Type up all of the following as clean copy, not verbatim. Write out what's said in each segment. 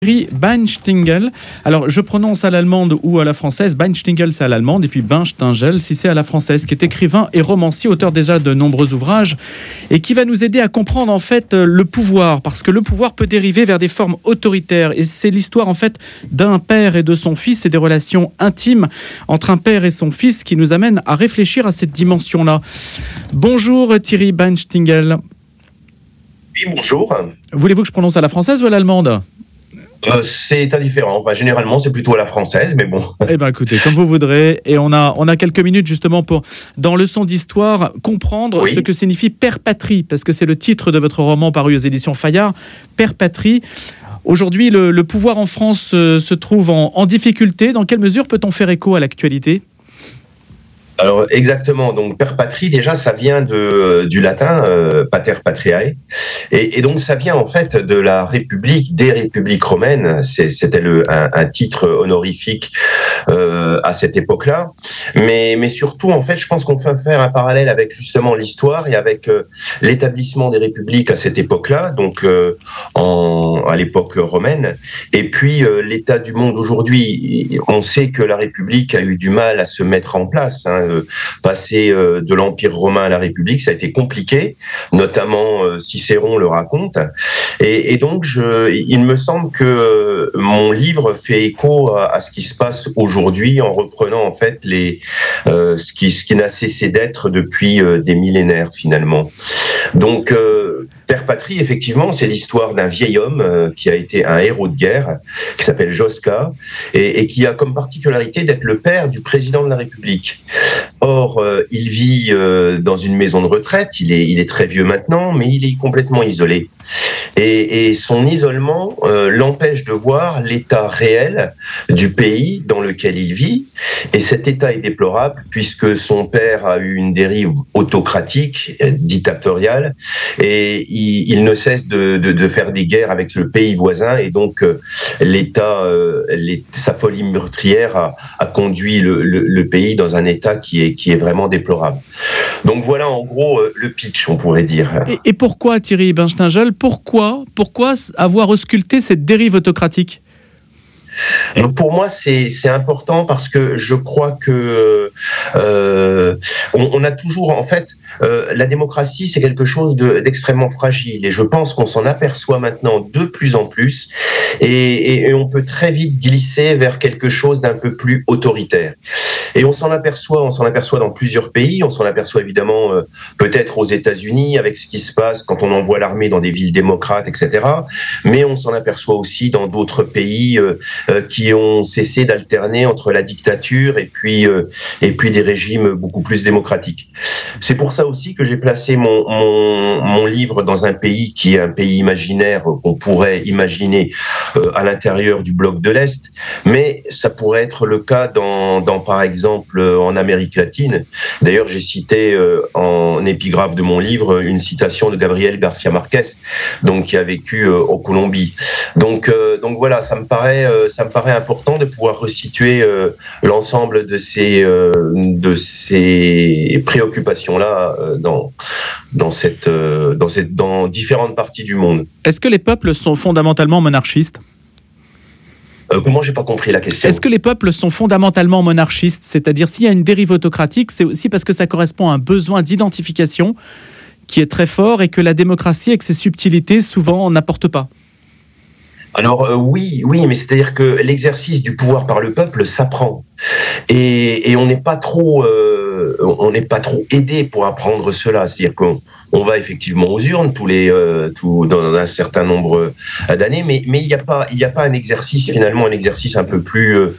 Thierry Beinstingel. Alors, je prononce à l'allemande ou à la française. Beinstingel, c'est à l'allemande, et puis Beinstingel, si c'est à la française, qui est écrivain et romancier, auteur déjà de nombreux ouvrages, et qui va nous aider à comprendre, en fait, le pouvoir, parce que le pouvoir peut dériver vers des formes autoritaires, et c'est l'histoire, en fait, d'un père et de son fils, et des relations intimes entre un père et son fils, qui nous amène à réfléchir à cette dimension-là. Bonjour Thierry Beinstingel. Oui, bonjour. Voulez-vous que je prononce à la française ou à l'allemande ? C'est indifférent. Enfin, généralement, c'est plutôt à la française, mais bon. Eh bien, écoutez, comme vous voudrez. Et on a quelques minutes, justement, pour, dans Leçon d'Histoire, comprendre ce que signifie Père Patrie, parce que c'est le titre de votre roman paru aux éditions Fayard, Père Patrie. Aujourd'hui, le pouvoir en France se trouve en difficulté. Dans quelle mesure peut-on faire écho à l'actualité ? Alors, exactement. Donc, Père Patrie, déjà, ça vient du latin, pater patriae. Et donc, ça vient, en fait, de la République, des républiques romaines. C'était un titre honorifique à cette époque-là. Mais surtout, en fait, je pense qu'on peut faire un parallèle avec, justement, l'histoire et avec l'établissement des républiques à cette époque-là, donc à l'époque romaine. Et puis, l'état du monde aujourd'hui, on sait que la République a eu du mal à se mettre en place, passer de l'Empire romain à la République, ça a été compliqué, notamment Cicéron le raconte. Et donc, il me semble que mon livre fait écho à ce qui se passe aujourd'hui en reprenant en fait ce qui n'a cessé d'être depuis des millénaires finalement. Donc, Père Patrie, effectivement, c'est l'histoire d'un vieil homme qui a été un héros de guerre, qui s'appelle Josca, et qui a comme particularité d'être le père du président de la République. Or, il vit dans une maison de retraite, il est très vieux maintenant, mais il est complètement isolé. Et son isolement l'empêche de voir l'état réel du pays dans lequel il vit. Et cet état est déplorable puisque son père a eu une dérive autocratique, dictatoriale, et il ne cesse de faire des guerres avec le pays voisin. Et donc, sa folie meurtrière a conduit le pays dans un état qui est vraiment déplorable. Donc voilà, en gros, le pitch, on pourrait dire. Et pourquoi, Thierry Beinstingel, pourquoi avoir ausculté cette dérive autocratique ? Donc pour moi, c'est important parce que je crois que on a toujours, en fait, la démocratie, c'est quelque chose d'extrêmement fragile. Et je pense qu'on s'en aperçoit maintenant de plus en plus. Et on peut très vite glisser vers quelque chose d'un peu plus autoritaire. Et on s'en aperçoit dans plusieurs pays. On s'en aperçoit évidemment peut-être aux États-Unis avec ce qui se passe quand on envoie l'armée dans des villes démocrates, etc. Mais on s'en aperçoit aussi dans d'autres pays qui ont cessé d'alterner entre la dictature et puis des régimes beaucoup plus démocratiques. C'est pour ça aussi que j'ai placé mon livre dans un pays qui est un pays imaginaire qu'on pourrait imaginer à l'intérieur du bloc de l'Est, mais ça pourrait être le cas dans par exemple en Amérique latine. D'ailleurs, j'ai cité en épigraphe de mon livre une citation de Gabriel García Márquez, donc qui a vécu en Colombie. Donc voilà, ça me paraît important de pouvoir resituer l'ensemble de ces préoccupations-là dans différentes parties du monde. Est-ce que les peuples sont fondamentalement monarchistes ? Comment j'ai pas compris la question ? Est-ce que les peuples sont fondamentalement monarchistes ? C'est-à-dire, s'il y a une dérive autocratique, c'est aussi parce que ça correspond à un besoin d'identification qui est très fort et que la démocratie, avec ses subtilités, souvent n'apporte pas. Alors oui, mais c'est-à-dire que l'exercice du pouvoir par le peuple s'apprend et on n'est pas trop aidé pour apprendre cela. C'est-à-dire qu'on va effectivement aux urnes dans un certain nombre d'années, mais il y a pas un exercice finalement, un exercice un peu plus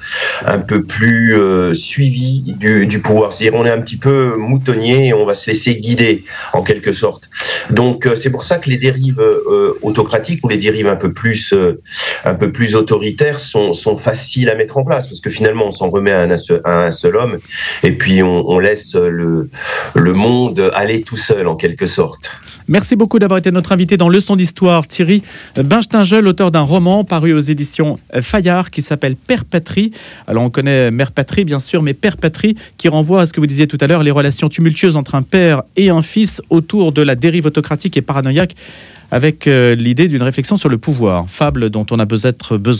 suivi du pouvoir. C'est-à-dire on est un petit peu moutonnier et on va se laisser guider en quelque sorte. Donc c'est pour ça que les dérives autocratiques ou les dérives un peu plus autoritaires sont faciles à mettre en place parce que finalement on s'en remet à un seul homme et puis on laisse le monde aller tout seul en quelque sorte. Merci beaucoup d'avoir été notre invité dans Leçon d'Histoire. Thierry Beinstingel, auteur d'un roman paru aux éditions Fayard qui s'appelle Père Patrie. Alors on connaît Mère Patrie bien sûr, mais Père Patrie qui renvoie à ce que vous disiez tout à l'heure, les relations tumultueuses entre un père et un fils autour de la dérive autocratique et paranoïaque avec l'idée d'une réflexion sur le pouvoir, fable dont on a peut-être besoin